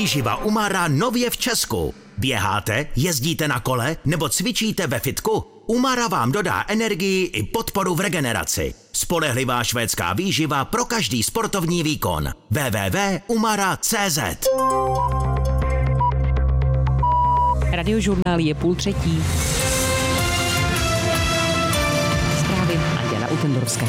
výživa Umara nově v Česku. Běháte, jezdíte na kole nebo cvičíte ve fitku? Umara vám dodá energii i podporu v regeneraci. Spolehlivá švédská výživa pro každý sportovní výkon. www.umara.cz. Radiožurnál je 2:30. Zprávy Anděla Utendorská.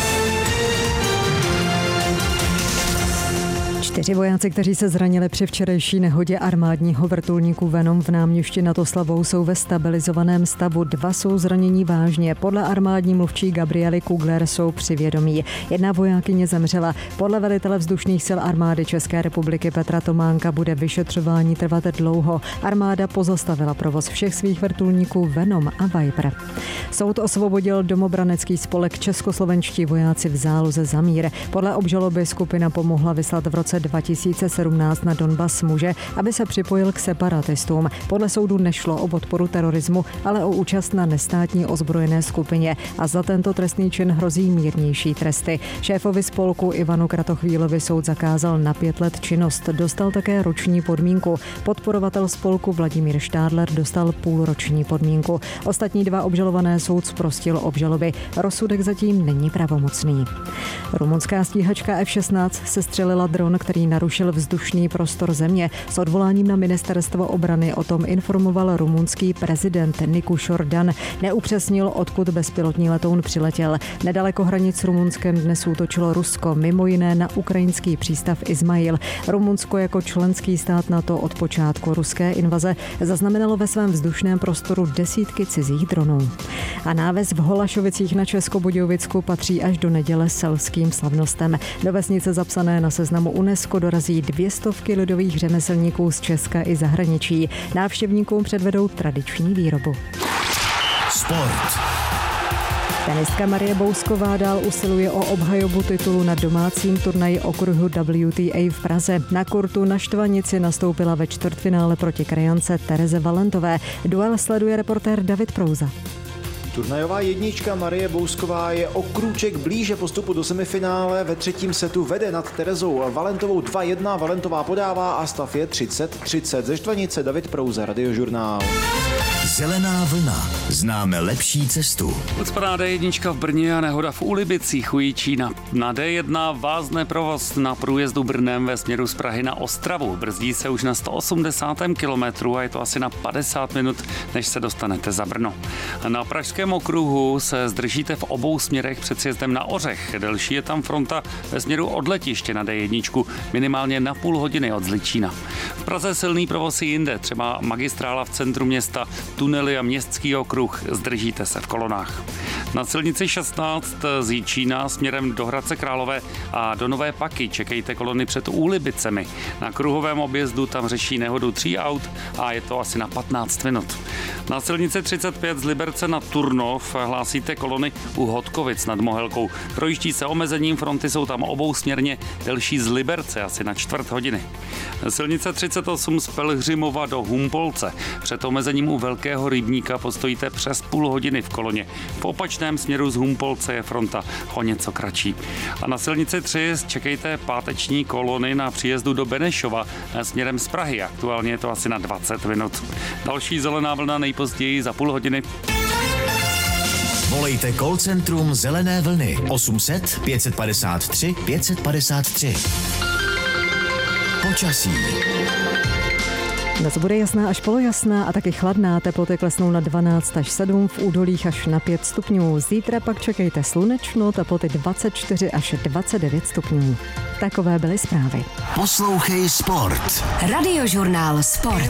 4 vojáci, kteří se zranili při včerejší nehodě armádního vrtulníku Venom v Náměšti nad Oslavou, jsou ve stabilizovaném stavu. 2 jsou zranění vážně. Podle armádní mluvčí Gabriely Kugler jsou při vědomí. 1 vojákyně zemřela. Podle velitele vzdušných sil armády České republiky Petra Tománka bude vyšetřování trvat dlouho. Armáda pozastavila provoz všech svých vrtulníků Venom a Viper. Soud osvobodil domobranecký spolek Českoslovenští vojáci v záloze za mír. Podle obžaloby skupina pomohla vyslat v roce 2017 na Donbas muže, aby se připojil k separatistům. Podle soudu nešlo o podporu terorismu, ale o účast na nestátní ozbrojené skupině a za tento trestný čin hrozí mírnější tresty. Šéfovi spolku Ivanu Kratochvílovi soud zakázal na 5 let činnost. Dostal také roční podmínku. Podporovatel spolku Vladimír Štádler dostal půlroční podmínku. Ostatní 2 obžalované soud zprostil obžaloby. Rozsudek zatím není pravomocný. Rumunská stíhačka F-16 sestřelila dron, který narušil vzdušný prostor země. S odvoláním na ministerstvo obrany o tom informoval rumunský prezident Nicuș Ordan. Neupřesnil, odkud bezpilotní letoun přiletěl. Nedaleko hranic s Rumunskem dnes útočilo Rusko, mimo jiné na ukrajinský přístav Izmail. Rumunsko jako členský stát NATO od počátku ruské invaze zaznamenalo ve svém vzdušném prostoru desítky cizích dronů. A náves v Holašovicích na Českobudějovicku patří až do neděle selským slavnostem. Do vesnice zapsané na seznamu UNESCO dorazí 200 lidových řemeslníků z Česka i zahraničí. Návštěvníkům předvedou tradiční výrobu. Sport. Tenistka Marie Bousková dál usiluje o obhajobu titulu na domácím turnaji okruhu WTA v Praze. Na kurtu na Štvanici nastoupila ve čtvrtfinále proti krajance Tereze Valentové. Duel sleduje reportér David Prouza. Turnajová jednička Marie Bousková je o krůček blíže postupu do semifinále. Ve 3. setu vede nad Terezou Valentovou 2-1. Valentová podává a stav je 30-30. Ze Štvanice David Prouza, Radiožurnál. Zelená vlna. Známe lepší cestu. Ucpaná D1 v Brně a nehoda v Úlibicích u Jičína. Na D1 vázne provoz na průjezdu Brnem ve směru z Prahy na Ostravu. Brzdí se už na 180. kilometru a je to asi na 50 minut, než se dostanete za Brno. Na pražském okruhu se zdržíte v obou směrech před sjezdem na Ořech. Delší je tam fronta ve směru od letiště na D1, minimálně na půl hodiny od Zličína. V Praze silný provoz i jinde, třeba magistrála v centru města, tunely a městský okruh, zdržíte se v kolonách. Na silnici 16 z Jičína směrem do Hradce Králové a do Nové Paky čekejte kolony před Úlibicemi. Na kruhovém objezdu tam řeší nehodu 3 aut a je to asi na 15 minut. Na silnici 35 z Liberce na Turnov hlásíte kolony u Hodkovic nad Mohelkou. Projíždí se omezením, fronty jsou tam obousměrně, delší z Liberce asi na čtvrt hodiny. Silnice 38 z Pelhřimova do Humpolce. Před omezením u Velkého rybníka postojíte přes půl hodiny v koloně. V opačném směru z Humpolce je fronta o něco kratší. A na silnici 3 čekejte páteční kolony na příjezdu do Benešova směrem z Prahy. Aktuálně je to asi na 20 minut. Další zelená vlna nejpozději za půl hodiny. Volejte call centrum Zelené vlny 800 553 553. Počasí. Dnes bude jasná až polojasná a taky chladná. Teploty klesnou na 12 až 7, v údolích až na 5 stupňů. Zítra pak čekejte slunečno, teploty 24 až 29 stupňů. Takové byly zprávy. Poslouchej sport. Radiožurnál Sport.